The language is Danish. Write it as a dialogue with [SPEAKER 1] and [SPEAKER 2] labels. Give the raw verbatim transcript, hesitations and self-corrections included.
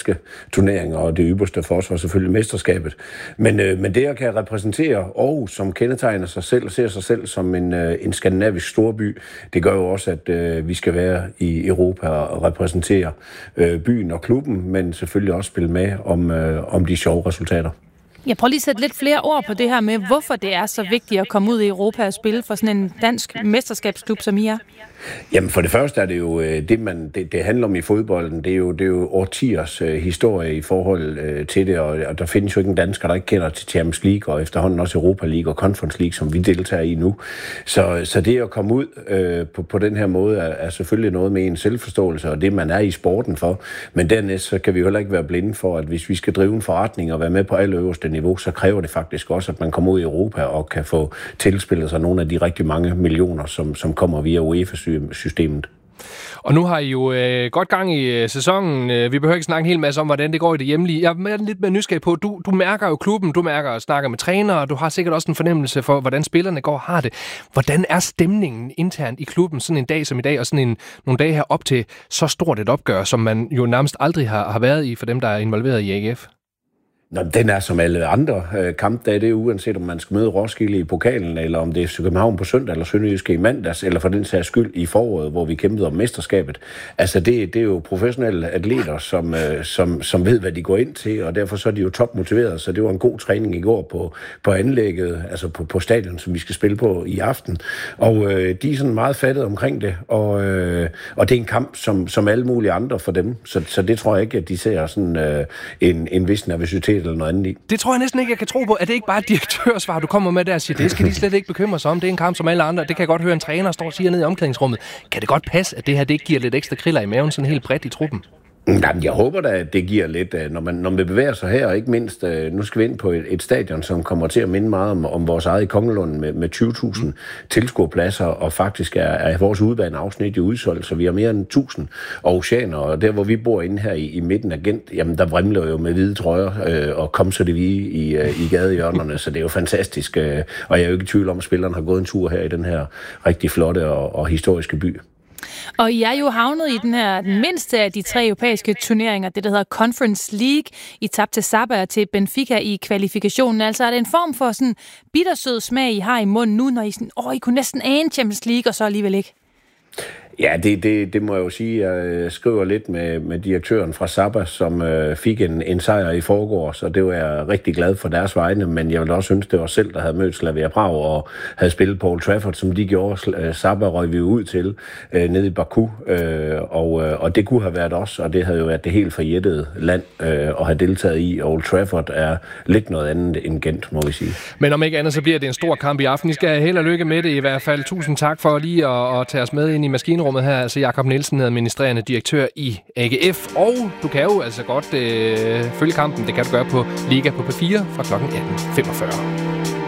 [SPEAKER 1] danske turneringer, og det ypperste for os var selvfølgelig mesterskabet. Men, øh, men det at kan repræsentere Aarhus, som kendetegner sig selv og ser sig selv som en, øh, en skandinavisk storby, det gør jo også, at øh, vi skal være i Europa og repræsentere øh, byen og klubben, men selvfølgelig også spille med om, øh, om de sjove resultater.
[SPEAKER 2] Jeg prøver lige at sætte lidt flere ord på det her med, hvorfor det er så vigtigt at komme ud i Europa og spille for sådan en dansk mesterskabsklub, som I er.
[SPEAKER 1] Jamen for det første er det jo det, man, det, det handler om i fodbolden. Det er jo, det er jo årtiers uh, historie i forhold uh, til det, og, og der findes jo ikke en dansker, der ikke kender til Champions League, og efterhånden også Europa League og Conference League, som vi deltager i nu. Så, så det at komme ud uh, på, på den her måde er, er selvfølgelig noget med en selvforståelse, og det man er i sporten for. Men dernæst så kan vi jo heller ikke være blinde for, at hvis vi skal drive en forretning og være med på allerøverste niveau, så kræver det faktisk også, at man kommer ud i Europa og kan få tilspillet sig nogle af de rigtig mange millioner, som, som kommer via UEFA-systemet.
[SPEAKER 3] Og nu har I jo øh, godt gang i øh, sæsonen. Øh, vi behøver ikke snakke en hel masse om, hvordan det går i det hjemlige. Jeg er lidt mere nysgerrig på, du, du mærker jo klubben, du mærker og snakker med trænere, og du har sikkert også en fornemmelse for, hvordan spillerne går og har det. Hvordan er stemningen internt i klubben sådan en dag som i dag, og sådan en, nogle dage her op til så stort et opgør, som man jo nærmest aldrig har, har været i for dem, der er involveret i A G F?
[SPEAKER 1] Nå, den er som alle andre øh, kampdage, det er uanset om man skal møde Roskilde i pokalen, eller om det er København på søndag, eller Sønderjyske i mandags, eller for den sags skyld i foråret, hvor vi kæmpede om mesterskabet. Altså det, det er jo professionelle atleter, som, øh, som, som ved, hvad de går ind til, og derfor så er de jo topmotiverede, så det var en god træning i går på, på anlægget, altså på, på stadion, som vi skal spille på i aften. Og øh, de er sådan meget fattet omkring det, og, øh, og det er en kamp, som, som alle mulige andre for dem, så, så det tror jeg ikke, at de ser sådan øh, en, en vis nervøsitet eller noget andet i.
[SPEAKER 3] Det tror jeg næsten ikke, jeg kan tro på. Er det ikke bare et direktørsvar, du kommer med der og siger, det skal de slet ikke bekymre sig om, det er en kamp som alle andre. Det kan jeg godt høre en træner står og siger nede i omklædningsrummet. Kan det godt passe, at det her det ikke giver lidt ekstra kriller i maven, sådan helt bredt i truppen?
[SPEAKER 1] Jamen, jeg håber da, at det giver lidt, når man, når man bevæger sig her, og ikke mindst, nu skal vi ind på et, et stadion, som kommer til at minde meget om, om vores eget i Kongelund med, med tyve tusind tilskuerpladser, og faktisk er, er vores udbane afsnit i udsolgt, så vi har mere end tusind oceaner, og der hvor vi bor inde her i, i midten af Gent, jamen der vrimler jo med hvide trøjer, øh, og kom så det vi i, øh, i gadehjørnerne, så det er jo fantastisk, øh, og jeg er jo ikke i tvivl om, at spilleren har gået en tur her i den her rigtig flotte og, og historiske by.
[SPEAKER 2] Og I er jo havnet i den her den mindste af de tre europæiske turneringer, det der hedder Conference League. I tabte til Sabah og til Benfica i kvalifikationen. Altså er det en form for sådan bittersød smag, I har i munden nu, når I sådan, åh, I kunne næsten ane Champions League, og så alligevel ikke?
[SPEAKER 1] Ja, det, det, det må jeg jo sige. Jeg skriver lidt med, med direktøren fra Sabah, som øh, fik en, en sejr i forgår, så det var jeg rigtig glad for deres vegne, men jeg ville også synes, det var selv, der havde mødt Slavia Prag og havde spillet på Old Trafford, som de gjorde. Sabah røg vi ud til øh, nede i Baku, øh, og, øh, og det kunne have været os, og det havde jo været det helt forjættede land øh, at have deltaget i. Old Trafford er lidt noget andet end Gent, må vi sige.
[SPEAKER 3] Men om ikke andet, så bliver det en stor kamp i aften. I skal have held og lykke med det i hvert fald. Tusind tak for lige at, at tage os med ind i maskinrummet her, altså Jakob Nielsen, administrerende direktør i A G F, og du kan jo altså godt øh, følge kampen, det kan du gøre på Liga på P fire fra klokken atten femogfyrre.